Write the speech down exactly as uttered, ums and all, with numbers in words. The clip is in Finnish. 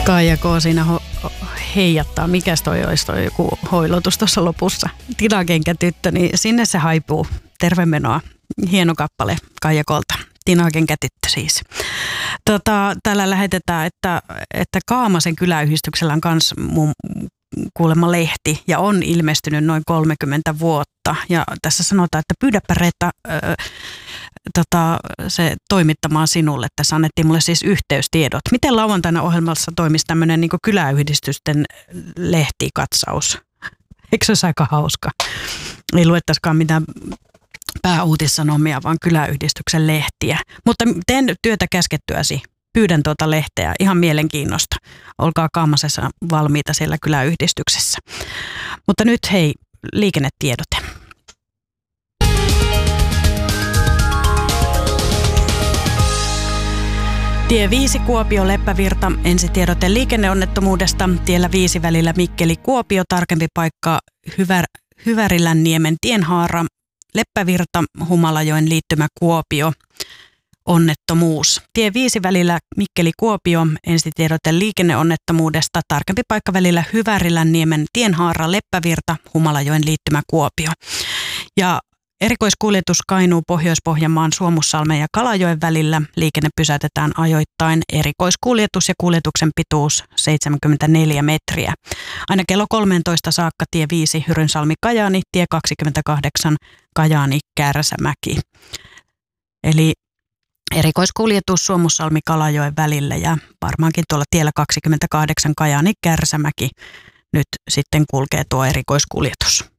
Kaija K. siinä ho- heijattaa, mikäs toi olisi toi joku hoilotus tuossa lopussa. Tinakenkätyttö, niin sinne se haipuu. Terve menoa. Hieno kappale Kaija Kolta. Tinakenkätyttö siis. Tota, täällä lähetetään, että, että Kaamasen kyläyhdistyksellä on kans mun kuulemma lehti ja on ilmestynyt noin kolmekymmentä vuotta. Ja tässä sanotaan, että pyydäpä Reetta ö, tota, se toimittamaan sinulle. Tässä annettiin mulle siis yhteystiedot. Miten lauantaina ohjelmassa toimisi tämmöinen niin kuin kyläyhdistysten lehtikatsaus? Eikö se olisi aika hauska? Ei luettaisikaan mitään pääuutissanomia, vaan kyläyhdistyksen lehtiä. Mutta teen työtä käskettyäsi. Pyydän tuota lehteä ihan mielenkiinnosta. Olkaa Kaamasessa valmiita siellä kyläyhdistyksessä. Mutta nyt hei, liikennetiedote. Tie viisi Kuopio Leppävirta, ensitiedote liikenneonnettomuudesta. Tiellä viisi välillä Mikkeli Kuopio, tarkempi paikka Hyvär, Hyvärilänniemen tienhaara. Leppävirta, Humalajoen liittymä Kuopio, onnettomuus. Tie viisi välillä Mikkeli-Kuopio, ensitiedote liikenneonnettomuudesta, tarkempi paikka välillä Hyvärilänniemen tienhaara, Leppävirta, Humalajoen liittymä Kuopio. Ja erikoiskuljetus Kainuu Pohjois-Pohjanmaan Suomussalmen ja Kalajoen välillä. Liikenne pysäytetään ajoittain. Erikoiskuljetus ja kuljetuksen pituus seitsemänkymmentäneljä metriä. Aina kello kolmetoista saakka tie viisi Hyrynsalmi-Kajaani, tie kaksikymmentäkahdeksan Kajaani-Kärsämäki. Eli erikoiskuljetus Suomussalmi-Kalajoen välillä ja varmaankin tuolla tiellä kaksikymmentäkahdeksan Kajaani-Kärsämäki nyt sitten kulkee tuo erikoiskuljetus.